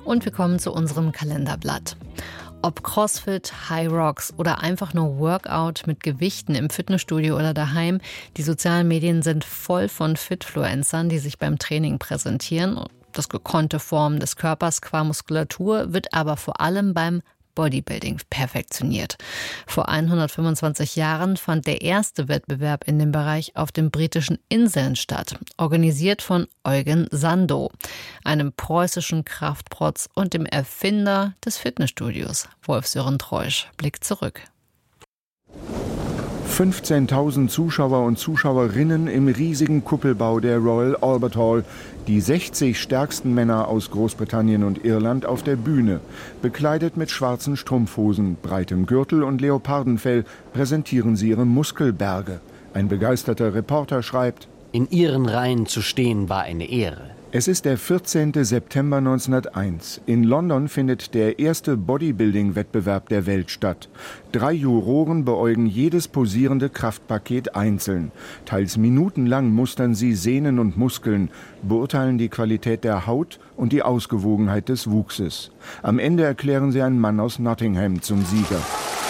Und wir kommen zu unserem Kalenderblatt. Ob Crossfit, High Rocks oder einfach nur Workout mit Gewichten im Fitnessstudio oder daheim, die sozialen Medien sind voll von Fitfluencern, die sich beim Training präsentieren. Das gekonnte Formen des Körpers qua Muskulatur wird aber vor allem beim Bodybuilding perfektioniert. Vor 125 Jahren fand der erste Wettbewerb in dem Bereich auf den britischen Inseln statt, organisiert von Eugen Sandow, einem preußischen Kraftprotz und dem Erfinder des Fitnessstudios. Wolf-Sören Treusch blickt zurück. 15.000 Zuschauer und Zuschauerinnen im riesigen Kuppelbau der Royal Albert Hall. Die 60 stärksten Männer aus Großbritannien und Irland auf der Bühne. Bekleidet mit schwarzen Strumpfhosen, breitem Gürtel und Leopardenfell präsentieren sie ihre Muskelberge. Ein begeisterter Reporter schreibt: In ihren Reihen zu stehen war eine Ehre. Es ist der 14. September 1901. In London findet der erste Bodybuilding-Wettbewerb der Welt statt. 3 Juroren beäugen jedes posierende Kraftpaket einzeln. Teils minutenlang mustern sie Sehnen und Muskeln, beurteilen die Qualität der Haut und die Ausgewogenheit des Wuchses. Am Ende erklären sie einen Mann aus Nottingham zum Sieger.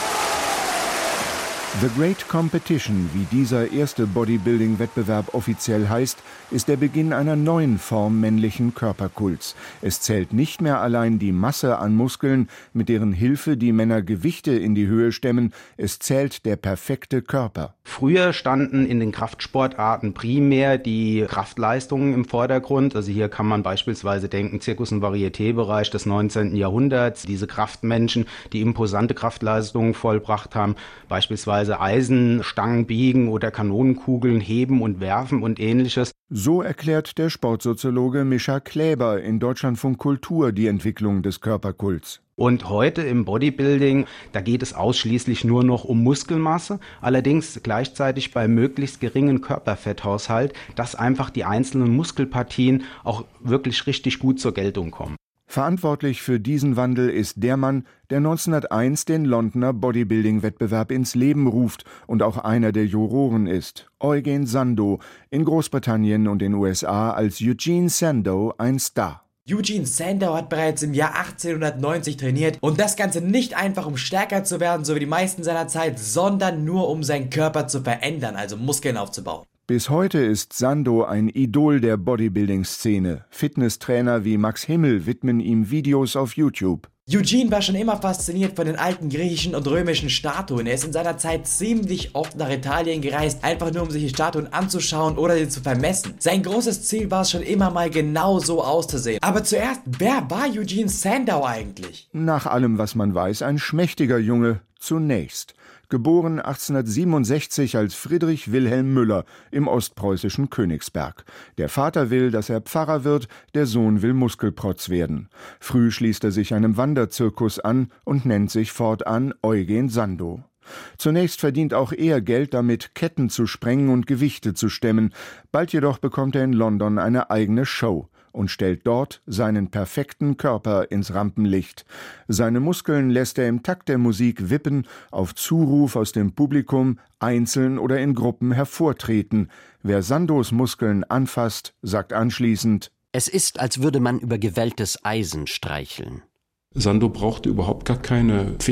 The Great Competition, wie dieser erste Bodybuilding-Wettbewerb offiziell heißt, ist der Beginn einer neuen Form männlichen Körperkults. Es zählt nicht mehr allein die Masse an Muskeln, mit deren Hilfe die Männer Gewichte in die Höhe stemmen, es zählt der perfekte Körper. Früher standen in den Kraftsportarten primär die Kraftleistungen im Vordergrund. Also hier kann man beispielsweise denken, Zirkus- und Varietébereich des 19. Jahrhunderts. Diese Kraftmenschen, die imposante Kraftleistungen vollbracht haben, beispielsweise Eisenstangen biegen oder Kanonenkugeln heben und werfen und ähnliches. So erklärt der Sportsoziologe Mischa Kläber in Deutschlandfunk Kultur die Entwicklung des Körperkults. Und heute im Bodybuilding, da geht es ausschließlich nur noch um Muskelmasse, allerdings gleichzeitig bei möglichst geringen Körperfetthaushalt, dass einfach die einzelnen Muskelpartien auch wirklich richtig gut zur Geltung kommen. Verantwortlich für diesen Wandel ist der Mann, der 1901 den Londoner Bodybuilding-Wettbewerb ins Leben ruft und auch einer der Juroren ist. Eugen Sandow, in Großbritannien und den USA als Eugene Sandow ein Star. Eugene Sandow hat bereits im Jahr 1890 trainiert und das Ganze nicht einfach um stärker zu werden, so wie die meisten seiner Zeit, sondern nur um seinen Körper zu verändern, also Muskeln aufzubauen. Bis heute ist Sandow ein Idol der Bodybuilding-Szene. Fitnesstrainer wie Max Himmel widmen ihm Videos auf YouTube. Eugene war schon immer fasziniert von den alten griechischen und römischen Statuen. Er ist in seiner Zeit ziemlich oft nach Italien gereist, einfach nur um sich die Statuen anzuschauen oder sie zu vermessen. Sein großes Ziel war es schon immer mal genau so auszusehen. Aber zuerst, wer war Eugene Sandow eigentlich? Nach allem, was man weiß, ein schmächtiger Junge zunächst. Geboren 1867 als Friedrich Wilhelm Müller im ostpreußischen Königsberg. Der Vater will, dass er Pfarrer wird, der Sohn will Muskelprotz werden. Früh schließt er sich einem Wanderzirkus an und nennt sich fortan Eugen Sandow. Zunächst verdient auch er Geld damit, Ketten zu sprengen und Gewichte zu stemmen. Bald jedoch bekommt er in London eine eigene Show und stellt dort seinen perfekten Körper ins Rampenlicht. Seine Muskeln lässt er im Takt der Musik wippen, auf Zuruf aus dem Publikum, einzeln oder in Gruppen hervortreten. Wer Sandows Muskeln anfasst, sagt anschließend: Es ist, als würde man über gewelltes Eisen streicheln. Sandow brauchte überhaupt gar keine